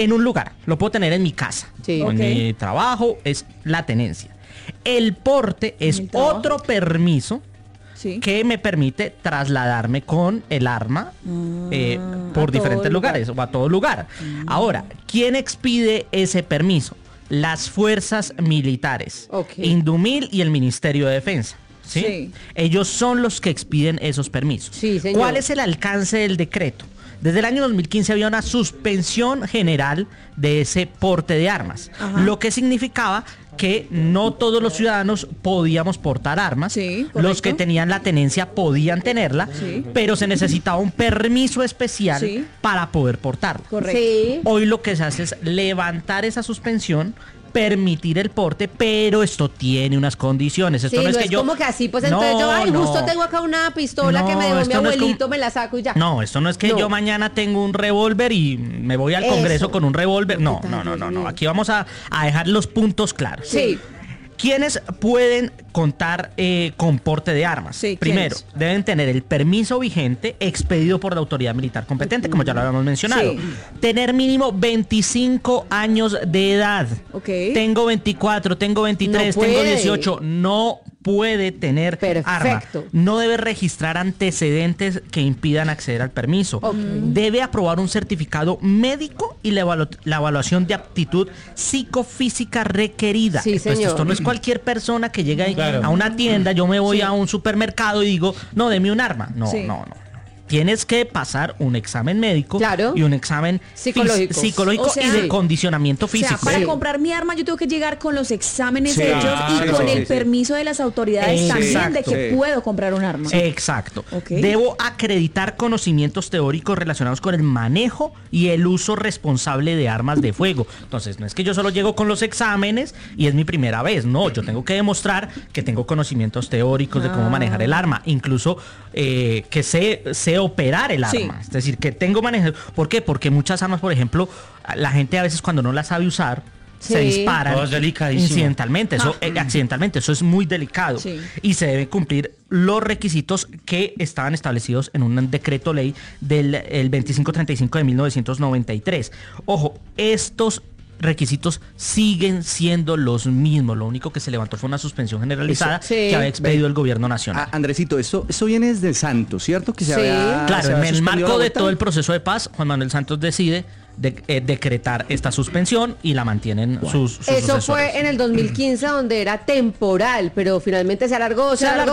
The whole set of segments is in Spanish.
en un lugar, lo puedo tener en mi casa, Sí. en mi trabajo, es la tenencia. El porte es otro permiso que me permite trasladarme con el arma por diferentes lugares o a todo lugar. Ahora, ¿quién expide ese permiso? Las fuerzas militares, Indumil y el Ministerio de Defensa. ¿Sí? Ellos son los que expiden esos permisos. Sí, señor. ¿Cuál es el alcance del decreto? Desde el año 2015 había una suspensión general de ese porte de armas, lo que significaba que no todos los ciudadanos podíamos portar armas, los que tenían la tenencia podían tenerla, pero se necesitaba un permiso especial para poder portarla. Hoy lo que se hace es levantar esa suspensión, permitir el porte, pero esto tiene unas condiciones. Esto no es que yo... como que así, pues entonces yo, justo tengo acá una pistola que me dejó mi abuelito, me la saco y ya. No, esto no es que yo mañana tengo un revólver y me voy al Congreso con un revólver. No. Aquí vamos a dejar los puntos claros. ¿Quiénes pueden contar con porte de armas? Primero, deben tener el permiso vigente expedido por la autoridad militar competente, como ya lo habíamos mencionado. Tener mínimo 25 años de edad. Tengo 24, tengo 23, tengo 18. No puede tener arma. No debe registrar antecedentes que impidan acceder al permiso. Debe aprobar un certificado médico y la evaluación de aptitud psicofísica requerida. Esto no es cualquier persona que llega a una tienda, yo me voy a un supermercado y digo, no, deme un arma. No. Tienes que pasar un examen médico y un examen psicológico y de condicionamiento físico. O sea, para comprar mi arma yo tengo que llegar con los exámenes hechos y con el permiso de las autoridades también de que puedo comprar un arma. Exacto. Debo acreditar conocimientos teóricos relacionados con el manejo y el uso responsable de armas de fuego. Entonces, no es que yo solo llego con los exámenes y es mi primera vez. No, yo tengo que demostrar que tengo conocimientos teóricos de cómo manejar el arma. Incluso que sé operar el arma, es decir, que tengo manejo. ¿Por qué? Porque muchas armas, por ejemplo, la gente a veces cuando no las sabe usar se disparan accidentalmente. Eso es muy delicado y se deben cumplir los requisitos que estaban establecidos en un decreto ley del 2535 de 1993. Ojo, estos requisitos siguen siendo los mismos. Lo único que se levantó fue una suspensión generalizada que había expedido el gobierno nacional. Andresito, eso viene desde Santos, ¿cierto? Que claro, en el marco de todo el proceso de paz, Juan Manuel Santos decide decretar esta suspensión y la mantienen sus Eso sucesores. fue en el 2015 donde era temporal, pero finalmente se alargó hasta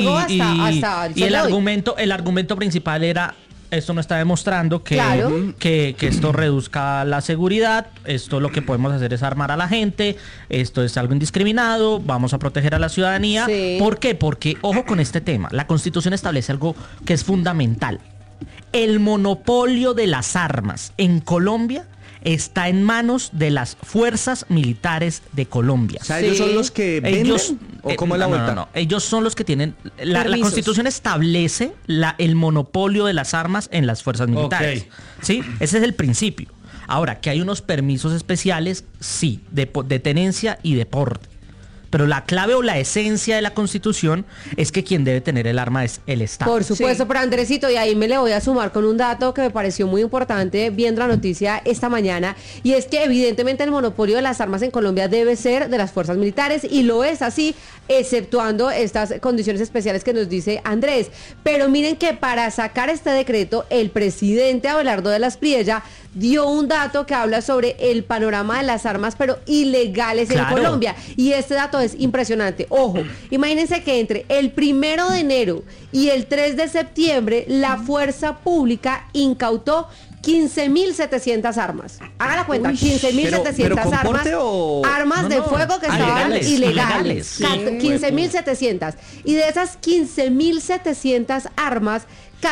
y el argumento principal era: esto no está demostrando que esto reduzca la seguridad, esto lo que podemos hacer es armar a la gente, esto es algo indiscriminado, vamos a proteger a la ciudadanía. ¿Por qué? Porque, ojo con este tema, la Constitución establece algo que es fundamental. El monopolio de las armas en Colombia está en manos de las fuerzas militares de Colombia. O sea, ellos son los que venden, ¿o cómo es la vuelta? No. Ellos son los que tienen... La Constitución establece el monopolio de las armas en las fuerzas militares. ¿Sí? Ese es el principio. Ahora, que hay unos permisos especiales, sí, de tenencia y de porte. Pero la clave o la esencia de la Constitución es que quien debe tener el arma es el Estado. Por supuesto, pero Andresito, y ahí me le voy a sumar con un dato que me pareció muy importante viendo la noticia esta mañana, y es que evidentemente el monopolio de las armas en Colombia debe ser de las fuerzas militares, y lo es así, exceptuando estas condiciones especiales que nos dice Andrés. Pero miren que para sacar este decreto, el presidente Abelardo de la Espriella dio un dato que habla sobre el panorama de las armas, pero ilegales en Colombia. Y este dato es impresionante. Ojo, imagínense que entre el 1 de enero y el 3 de septiembre, la fuerza pública incautó 15.700 armas. Haga la cuenta, 15.700 armas. Armas de fuego que estaban ilegales. 15.700. Y de esas 15.700 armas,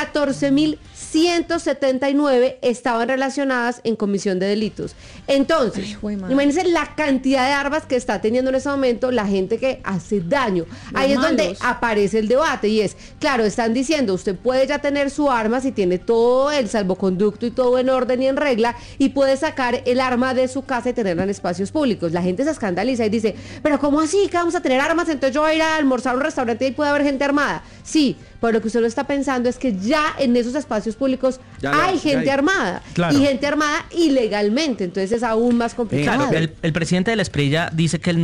14.179 estaban relacionadas en comisión de delitos. Entonces, imagínense la cantidad de armas que está teniendo en ese momento la gente que hace daño. Ahí es donde aparece el debate, y es, claro, están diciendo, usted puede ya tener su arma si tiene todo el salvoconducto y todo en orden y en regla, y puede sacar el arma de su casa y tenerla en espacios públicos. La gente se escandaliza y dice, pero ¿cómo así que vamos a tener armas? Entonces yo voy a ir a almorzar a un restaurante y puede haber gente armada. Sí, pero lo que usted no está pensando es que ya en esos espacios públicos públicos hay gente armada. Claro. Y gente armada ilegalmente. Entonces es aún más complicado. Claro, el presidente de la Espriella dice que el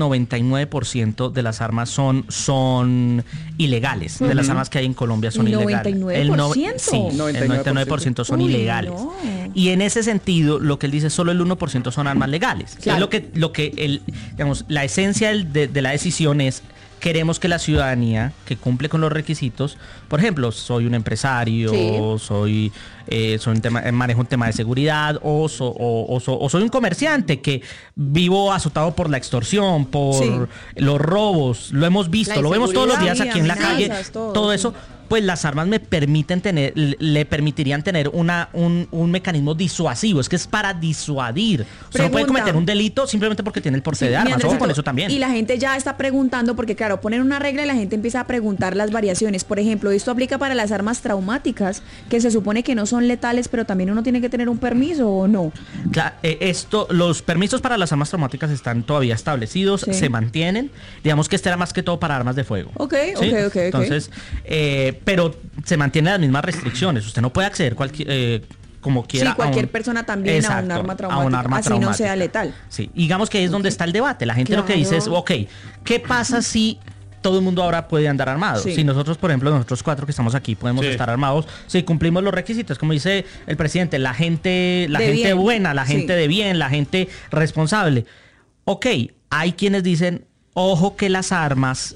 99% de las armas son ilegales. De las armas que hay en Colombia son ilegales. ¿El 99%? Sí, el 99% son ilegales. No. Y en ese sentido, lo que él dice, solo el 1% son armas legales. Claro. Es lo que digamos, la esencia de la decisión es: queremos que la ciudadanía que cumple con los requisitos, por ejemplo, soy un empresario, soy manejo un tema de seguridad, o soy un comerciante que vivo azotado por la extorsión, por los robos, lo hemos visto, lo vemos todos los días aquí en la calle, todo eso. Pues las armas le permitirían tener un mecanismo disuasivo. Es que es para disuadir. Usted no puede cometer un delito simplemente porque tiene el porte de armas. Ojo con eso también. Y la gente ya está preguntando, porque claro, ponen una regla y la gente empieza a preguntar las variaciones. Por ejemplo, esto aplica para las armas traumáticas, que se supone que no son letales, pero también uno tiene que tener un permiso, ¿o no? Claro, los permisos para las armas traumáticas están todavía establecidos, se mantienen. Digamos que este era más que todo para armas de fuego. Ok. Entonces, pero se mantienen las mismas restricciones. Usted no puede acceder como quiera. Sí, cualquier persona también a un arma traumática, así no sea letal. Sí, digamos que ahí es donde está el debate. La gente lo que dice es, ¿qué pasa si todo el mundo ahora puede andar armado? Sí. Si nosotros, por ejemplo, nosotros 4 que estamos aquí podemos estar armados, si cumplimos los requisitos, como dice el presidente, la gente buena, la gente de bien, la gente responsable. Hay quienes dicen, ojo que las armas...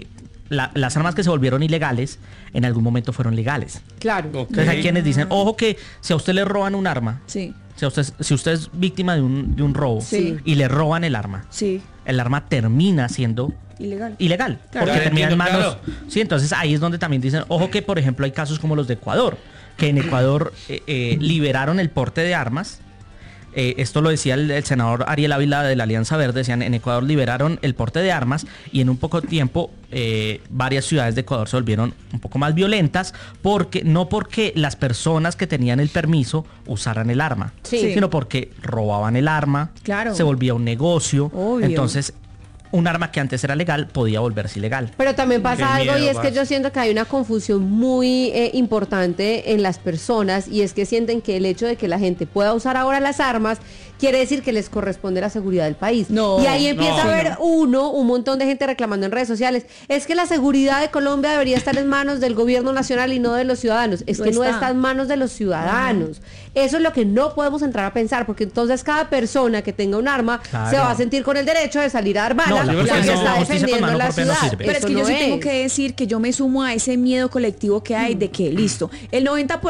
las armas que se volvieron ilegales en algún momento fueron legales. Claro. Entonces hay quienes dicen, ojo que si a usted le roban un arma, si usted es víctima de un robo y le roban el arma, el arma termina siendo ilegal claro. Porque termina en manos. Claro. Sí, entonces ahí es donde también dicen, ojo que por ejemplo hay casos como los de Ecuador, que en Ecuador liberaron el porte de armas. Esto lo decía el senador Ariel Ávila de la Alianza Verde. Decían, en Ecuador liberaron el porte de armas y en un poco tiempo varias ciudades de Ecuador se volvieron un poco más violentas, no porque las personas que tenían el permiso usaran el arma, sino porque robaban el arma, se volvía un negocio. Obvio. Entonces un arma que antes era legal podía volverse ilegal. Pero también pasa algo y es que yo siento que hay una confusión muy importante en las personas, y es que sienten que el hecho de que la gente pueda usar ahora las armas quiere decir que les corresponde la seguridad del país. Y ahí empieza a haber un montón de gente reclamando en redes sociales, es que la seguridad de Colombia debería estar en manos del gobierno nacional y no de los ciudadanos. Es que no está en manos de los ciudadanos. Eso es lo que no podemos entrar a pensar, porque entonces cada persona que tenga un arma se va a sentir con el derecho de salir a armarla. Está defendiendo la ciudad. Pero es que yo sí tengo que decir que yo me sumo a ese miedo colectivo que hay de que, listo, el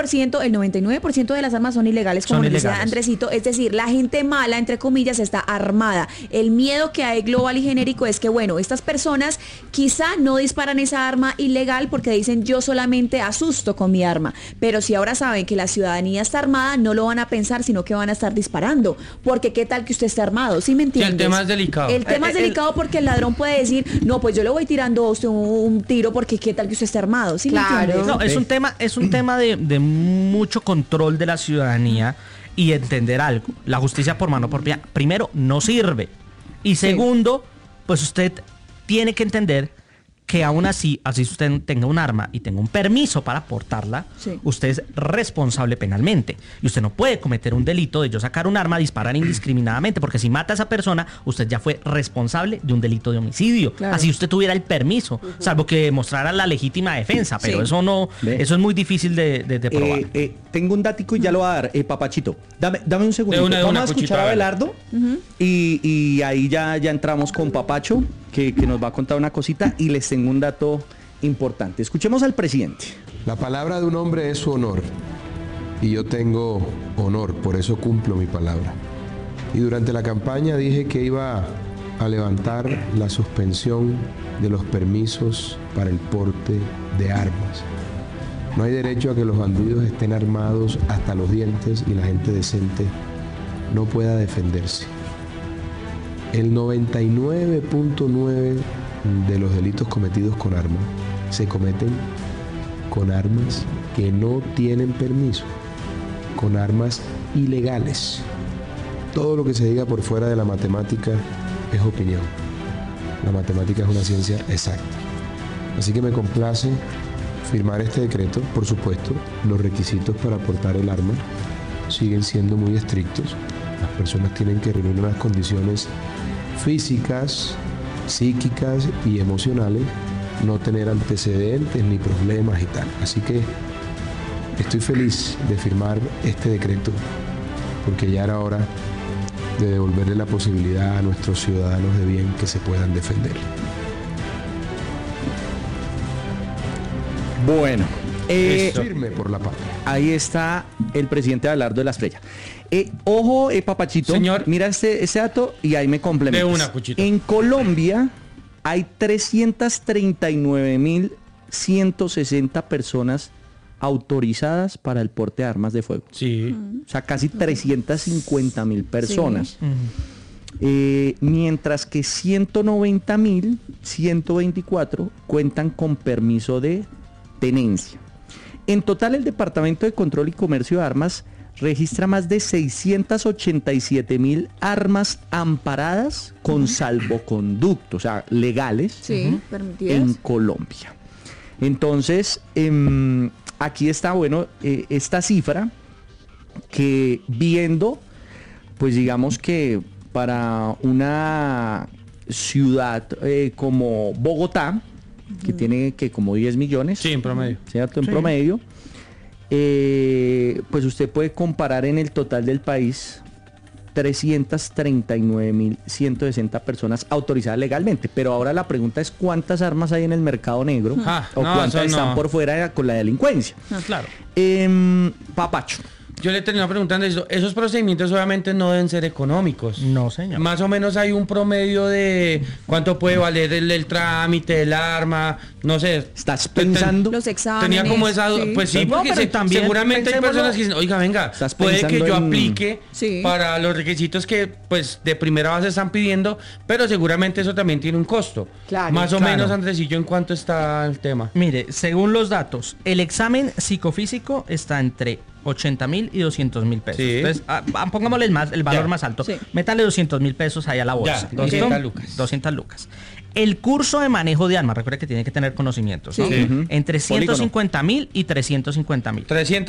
99% de las armas son ilegales, como decía Andresito, es decir, la gente mala, entre comillas, está armada. El miedo que hay global y genérico es que, bueno, estas personas quizá no disparan esa arma ilegal porque dicen, yo solamente asusto con mi arma, pero si ahora saben que la ciudadanía está armada, no lo van a pensar, sino que van a estar disparando, porque qué tal que usted esté armado, ¿sí me entiendes? El tema es delicado. El tema es delicado porque el ladrón puede decir, no, pues yo le voy tirando a usted un tiro porque qué tal que usted esté armado, ¿sí me entiendes? No, es un tema de mucho control de la ciudadanía y entender algo. La justicia por mano propia, primero, no sirve. Y segundo, pues usted tiene que entender que aún así usted tenga un arma y tenga un permiso para portarla, usted es responsable penalmente. Y usted no puede cometer un delito de yo sacar un arma, disparar indiscriminadamente, porque si mata a esa persona, usted ya fue responsable de un delito de homicidio. Claro. Así usted tuviera el permiso, salvo que mostrara la legítima defensa, pero eso no, eso es muy difícil de probar. Tengo un dático y ya lo voy a dar, Papachito. Dame un segundo. Vamos a escuchar a Abelardo y ahí ya entramos con Papacho, que nos va a contar una cosita, y les tengo un dato importante. Escuchemos al presidente. La palabra de un hombre es su honor, y yo tengo honor, por eso cumplo mi palabra. Y durante la campaña dije que iba a levantar la suspensión de los permisos para el porte de armas. No hay derecho a que los bandidos estén armados hasta los dientes y la gente decente no pueda defenderse. El 99.9% de los delitos cometidos con armas se cometen con armas que no tienen permiso, con armas ilegales. Todo lo que se diga por fuera de la matemática es opinión. La matemática es una ciencia exacta. Así que me complace firmar este decreto. Por supuesto, los requisitos para portar el arma siguen siendo muy estrictos. Las personas tienen que reunir unas condiciones físicas, psíquicas y emocionales, no tener antecedentes ni problemas y tal. Así que estoy feliz de firmar este decreto, porque ya era hora de devolverle la posibilidad a nuestros ciudadanos de bien que se puedan defender. Bueno, firme por la patria. Ahí está el presidente Abelardo de la Estrella. Ojo, Papachito, señor, mira este dato y ahí me complementas. De una, Cuchito. En Colombia hay 339.160 personas autorizadas para el porte de armas de fuego. Sí. O sea, casi 350.000 personas. Sí. Mientras que 190.124 cuentan con permiso de tenencia. En total, el Departamento de Control y Comercio de Armas registra más de 687.000 armas amparadas con salvoconducto, o sea, legales, en Colombia. Entonces, aquí está, bueno, esta cifra que viendo, pues digamos que para una ciudad como Bogotá, que tiene que como 10 millones. Sí, en promedio. ¿Cierto? En promedio. Pues usted puede comparar en el total del país 339.160 personas autorizadas legalmente. Pero ahora la pregunta es cuántas armas hay en el mercado negro o cuántas están por fuera con la delincuencia. Claro. Papacho. Yo le tenía preguntando eso. Esos procedimientos obviamente no deben ser económicos. No, señor. Más o menos hay un promedio de cuánto puede valer el trámite del arma. No sé. ¿Estás pensando? Los exámenes. Tenía como esa... Sí. Pues sí, porque también seguramente hay personas que dicen, oiga, venga, puede que yo aplique para los requisitos que pues de primera base están pidiendo, pero seguramente eso también tiene un costo. Claro. Más o menos, Andresillo, ¿en cuánto está el tema? Mire, según los datos, el examen psicofísico está entre 80.000 y 200.000 pesos. Sí. Entonces, pongámosle el valor más alto. Sí. Métale 200.000 pesos ahí a la bolsa. Ya, 200 lucas. 200 lucas. El curso de manejo de armas, recuerde que tiene que tener conocimientos, ¿no? Sí. Entre 150.000 y 350.000.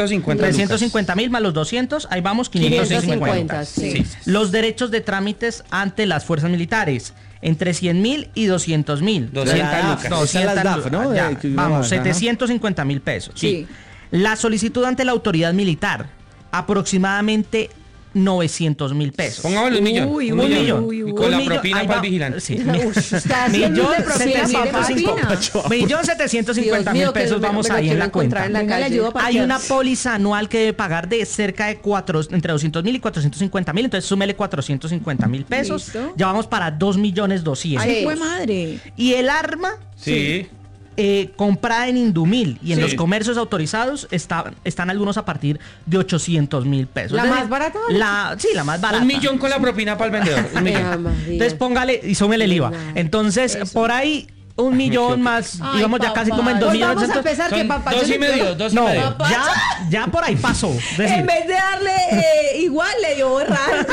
350 más los 200, ahí vamos, 550. Sí. Los derechos de trámites ante las fuerzas militares. Entre 100.000 y 200.000. 200 lucas. 200 lucas. ¿no? Ya, vamos, 750.000 pesos. Sí. La solicitud ante la autoridad militar, aproximadamente 900.000 pesos. Pongámosle un millón. Uy, un millón. Y con la propina para el vigilante. Sí. Está haciendo de propina, Millón 750.000 pesos vamos ahí en la cuenta. Hay una póliza anual que debe pagar de cerca de entre 200.000 y 450.000, entonces súmele 450.000 pesos. ¿Listo? Ya vamos para 2.200.000. Ay, fue madre. Y el arma... Sí. comprada en Indumil y en los comercios autorizados están algunos a partir de 800.000 pesos. ¿La más barata? Sí, la más barata. 1 millón con la propina para el vendedor. 1 millón. Entonces póngale y súmele el IVA. Entonces, por ahí 1 millón más, íbamos ya casi como en 2 millones. Vamos a empezar que papá... 2,5. No, ya por ahí pasó. Es decir, En vez de darle igual, le dio raro.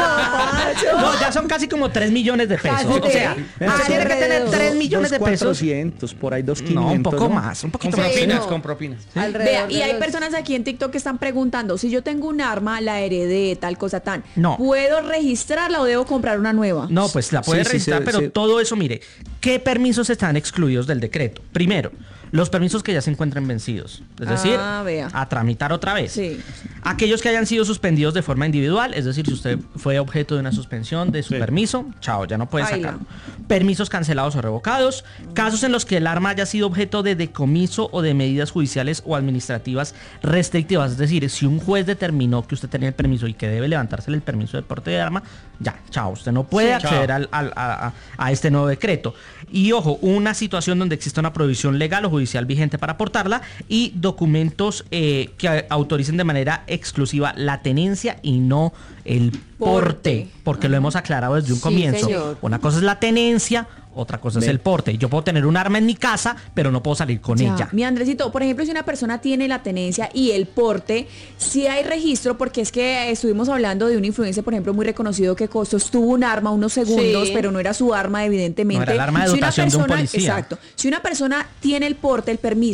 no, ya son casi como 3 millones de pesos. O sea, tiene que tener 3 millones de pesos. 400, por ahí 2.500. No, un poco más, un poquito más. Con propinas. Vea, y hay personas aquí en TikTok que están preguntando, si yo tengo un arma, la heredé, tal cosa tan, No. ¿puedo registrarla o debo comprar una nueva? No, pues la puede registrar, pero todo eso, mire, ¿qué permisos están excluidos del decreto? Primero, los permisos que ya se encuentran vencidos. Es decir, vea. a tramitar otra vez. Sí. Aquellos que hayan sido suspendidos de forma individual, es decir, si usted fue objeto de una suspensión de su permiso, chao, ya no puede sacarlo. Permisos cancelados o revocados. Casos en los que el arma haya sido objeto de decomiso o de medidas judiciales o administrativas restrictivas. Es decir, si un juez determinó que usted tenía el permiso y que debe levantársele el permiso de porte de arma, ya, chao, usted no puede acceder a este nuevo decreto. Y ojo, una situación donde exista una prohibición legal o judicial vigente para portarla y documentos que autoricen de manera exclusiva la tenencia y no el porte, porque lo hemos aclarado desde un comienzo. Señor. Una cosa es la tenencia, otra cosa es el porte. Yo puedo tener un arma en mi casa, pero no puedo salir con ella. Mi Andresito, por ejemplo, si una persona tiene la tenencia y el porte, si hay registro, porque es que estuvimos hablando de un influencer, por ejemplo, muy reconocido que sostuvo un arma unos segundos, pero no era su arma, evidentemente. No era el arma de dotación de un policía. Exacto. Si una persona tiene el porte, el permiso,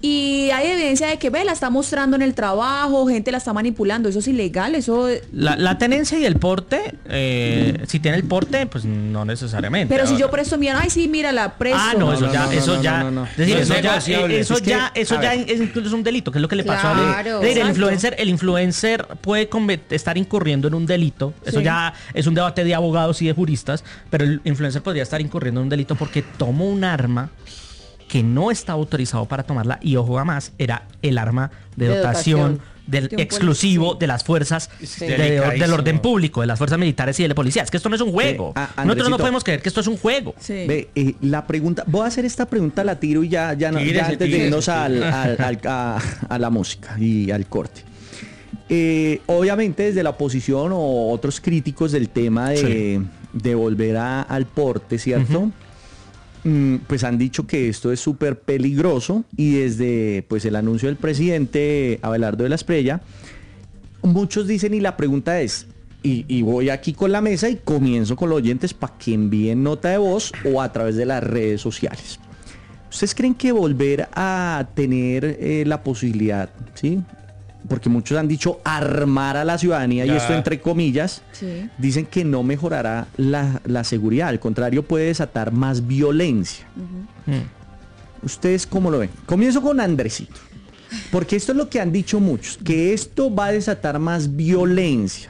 y hay evidencia de que la está mostrando en el trabajo, gente la está manipulando, eso es ilegal, eso... La tenencia y el porte, si tiene el porte, pues no necesariamente. Pero si yo presto mi arma, ay sí, mira, la presto. No, eso ya. Es decir, eso ya es un delito, que es lo que le pasó a el influencer puede estar incurriendo en un delito, eso ya es un debate de abogados y de juristas, pero el influencer podría estar incurriendo en un delito porque tomó un arma que no estaba autorizado para tomarla y ojo más, era el arma de dotación del exclusivo de las fuerzas del orden público, de las fuerzas militares y de la policía. Es que esto no es un juego. Nosotros no podemos creer que esto es un juego. La pregunta, voy a hacer esta pregunta, la tiro y ya antes de irnos a la música y al corte. Obviamente desde la oposición o otros críticos del tema de volver al porte, ¿cierto? Pues han dicho que esto es súper peligroso y desde pues el anuncio del presidente Abelardo de la Espriella, muchos dicen y la pregunta es, y voy aquí con la mesa y comienzo con los oyentes para que envíen nota de voz o a través de las redes sociales. ¿Ustedes creen que volver a tener la posibilidad, sí? Porque muchos han dicho armar a la ciudadanía, y esto entre comillas, dicen que no mejorará la seguridad, al contrario puede desatar más violencia. ¿Ustedes cómo lo ven? Comienzo con Andresito, porque esto es lo que han dicho muchos, que esto va a desatar más violencia,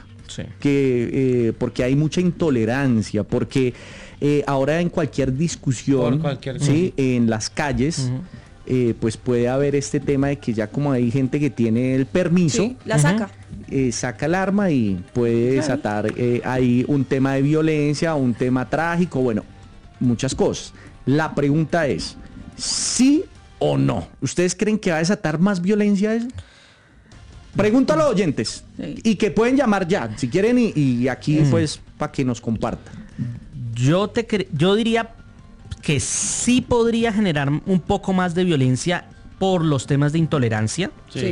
porque hay mucha intolerancia, porque ahora en cualquier discusión, en las calles, pues puede haber este tema de que ya como hay gente que tiene el permiso, la saca. Saca el arma y puede desatar ahí un tema de violencia, un tema trágico, bueno, muchas cosas. La pregunta es, ¿sí o no? ¿Ustedes creen que va a desatar más violencia eso? Pregunto a los oyentes y que pueden llamar ya, si quieren, y aquí pues para que nos compartan. Yo diría que sí podría generar un poco más de violencia por los temas de intolerancia.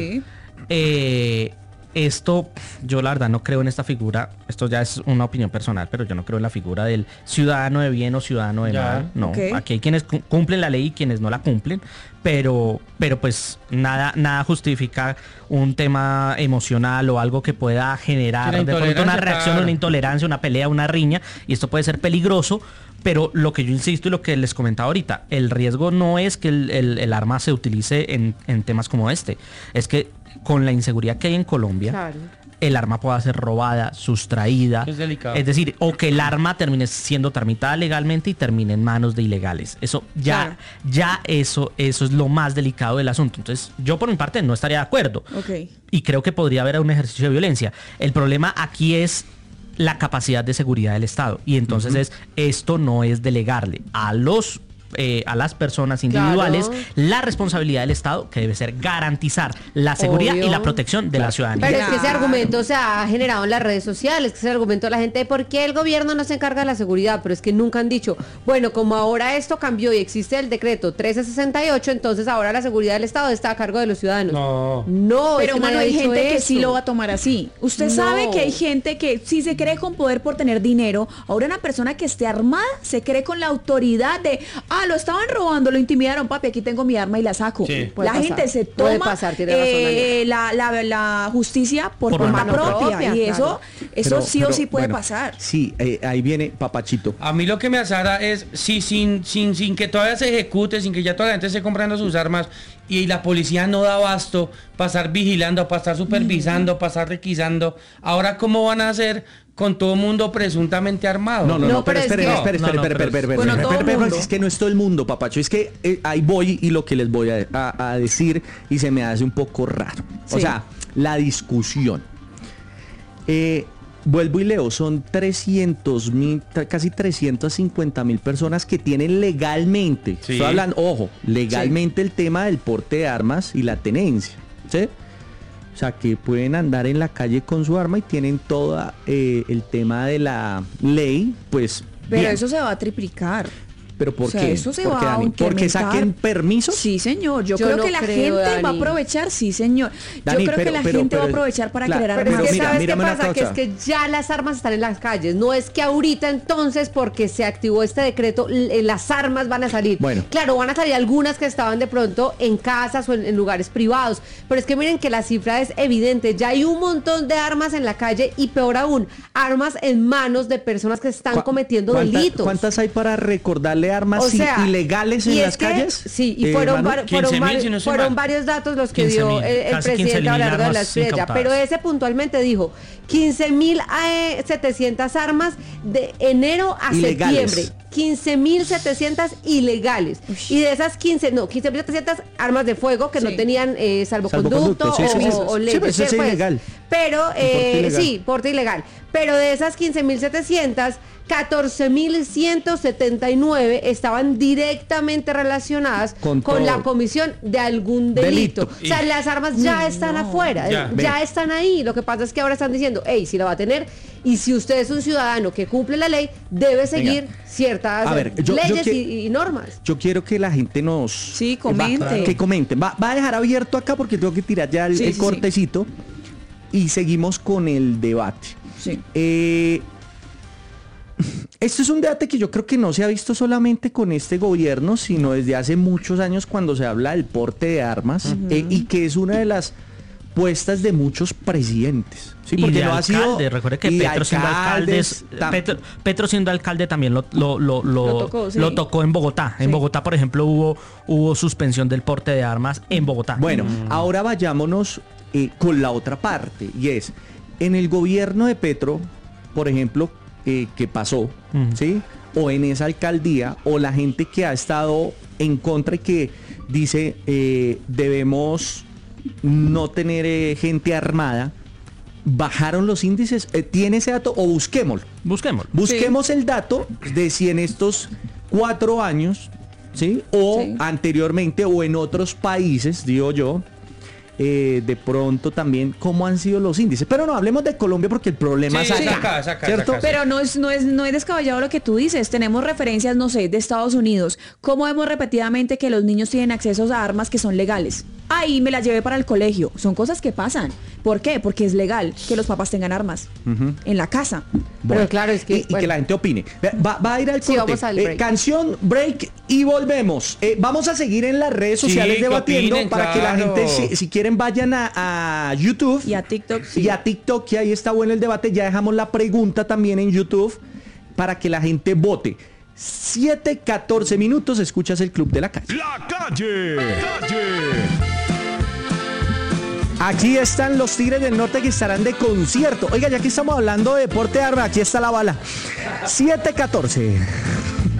Esto, yo la verdad no creo en esta figura, esto ya es una opinión personal, pero yo no creo en la figura del ciudadano de bien o ciudadano de mal. No, aquí hay quienes cumplen la ley y quienes no la cumplen, pero pues nada justifica un tema emocional o algo que pueda generar de pronto una reacción, una intolerancia, una pelea, una riña, y esto puede ser peligroso. Pero lo que yo insisto y lo que les comentaba ahorita, el riesgo no es que el arma se utilice en temas como este. Es que con la inseguridad que hay en Colombia, el arma pueda ser robada, sustraída. Es delicado. Es decir, o que el arma termine siendo tramitada legalmente y termine en manos de ilegales. Eso eso es lo más delicado del asunto. Entonces, yo por mi parte no estaría de acuerdo. Y creo que podría haber un ejercicio de violencia. El problema aquí es la capacidad de seguridad del Estado, y entonces esto no es delegarle a las personas individuales la responsabilidad del Estado, que debe ser garantizar la seguridad y la protección de la ciudadanía. Pero es que ese argumento se ha generado en las redes sociales, que ese argumento de la gente de por qué el gobierno no se encarga de la seguridad, pero es que nunca han dicho, bueno, como ahora esto cambió y existe el decreto 1368, entonces ahora la seguridad del Estado está a cargo de los ciudadanos. No, pero mano, hay gente que sí lo va a tomar así. Usted sabe que hay gente que sí se cree con poder por tener dinero. Ahora una persona que esté armada se cree con la autoridad de, lo estaban robando, lo intimidaron, papi, aquí tengo mi arma y la saco. La gente se toma la justicia por mano propia, y eso sí o sí puede pasar. Sí, ahí viene Papachito. A mí lo que me azara es si sin que todavía se ejecute, sin que ya toda la gente esté comprando sus armas y la policía no da abasto para estar vigilando, para estar supervisando, para estar requisando, ahora ¿cómo van a hacer con todo el mundo presuntamente armado? No, pero espere, es que no es todo el mundo, papacho, es que ahí voy y lo que les voy a decir y se me hace un poco raro. O sea, la discusión. Vuelvo y leo, son 300,000, casi 350,000 personas que tienen legalmente, estoy hablando, ojo, legalmente el tema del porte de armas y la tenencia, ¿sí? O sea, que pueden andar en la calle con su arma y tienen todo el tema de la ley, pues pero bien. Eso se va a triplicar. ¿Pero por O sea, qué? eso se ¿Por qué, va a Dani? ¿Porque incrementar. saquen permisos? Sí, señor. Yo Yo creo no que la creo, gente va a Dani. aprovechar, sí, señor. Dani, Yo creo que la gente va a aprovechar para claro, querer Pero armar. es que mira, ¿sabes qué mírame una pasa? Que es cosa. que ya las armas están en las calles. No es que ahorita entonces, porque se activó este decreto, las armas van a salir. Bueno. Claro, van a salir algunas que estaban de pronto en casas o en lugares privados. Pero es que miren que la cifra es evidente. Ya hay un montón de armas en la calle y peor aún, armas en manos de personas que están cometiendo delitos. ¿Cuántas hay para recordarle armas O sea, ilegales y en es las que, calles? Sí, y fueron, Manu? 15.000, si no estoy fueron mal. varios datos los que 15.000, dio el casi presidente 15.000 Abelardo de la armas Estrella, incautadas. pero ese puntualmente dijo 15.700 armas de enero a Ilegales. septiembre. 15.700 ilegales. Y de esas 15.700 armas de fuego que no Sí. tenían salvoconducto Salvoconducto, sí, sí, sí. o Sí, leyes. pues eso es pues. ilegal. Pero, porte ilegal. sí, porte ilegal. Pero de esas 15.700, 14.179 estaban directamente relacionadas Con con todo. la comisión de algún delito. Delito. O sea, las armas ya están afuera, Ya. ya están ahí. Lo que pasa es que ahora están diciendo, hey, si la va a tener, y si usted es un ciudadano que cumple la ley, debe seguir ciertas A ver, yo leyes que- y normas. Yo quiero que la gente nos... Sí, comente. Que comenten. Va a dejar abierto acá porque tengo que tirar ya el Sí, sí, cortecito. Y seguimos con el debate. Sí. Esto es un debate que yo creo que no se ha visto solamente con este gobierno, sino desde hace muchos años cuando se habla del porte de armas y que es una de las puestas de muchos presidentes. Sí, Y porque de no ha sido... alcalde, recuerde que y Petro siendo alcaldes, Petro siendo alcalde también lo tocó, sí. tocó en Bogotá. En Sí. Bogotá, por ejemplo, hubo suspensión del porte de armas en Bogotá. Bueno, ahora vayámonos con la otra parte, y es, en el gobierno de Petro, por ejemplo, que pasó, ¿sí? O en esa alcaldía, o la gente que ha estado en contra y que dice, debemos no tener gente armada, ¿bajaron los índices? ¿Tiene ese dato? O busquémoslo. Busquemos el dato de si en estos 4 años, ¿sí? O Sí. anteriormente o en otros países, digo yo, de pronto también cómo han sido los índices. Pero no hablemos de Colombia porque el problema Sí, es sí, acá, acá, ¿cierto? acá. Pero no es descabellado lo que tú dices. Tenemos referencias, no sé, de Estados Unidos. ¿Cómo vemos repetidamente que los niños tienen acceso a armas que son legales? Ahí me las llevé para el colegio. Son cosas que pasan. ¿Por qué? Porque es legal que los papás tengan armas en la casa. Pero claro, es que... Y que la gente opine. Va a ir al Sí, corte. vamos al break. Canción, break y volvemos. Vamos a seguir en las redes sociales que debatiendo opinen, para que la claro. gente, si quieren, vayan a YouTube. Y a TikTok, sí. Y a TikTok, que ahí está bueno el debate. Ya dejamos la pregunta también en YouTube para que la gente vote. 7:14 minutos, escuchas el Club de la Calle. La calle. Aquí están los Tigres del Norte que estarán de concierto. Oiga, ya que estamos hablando de deporte de armas, aquí está la bala. 7:14.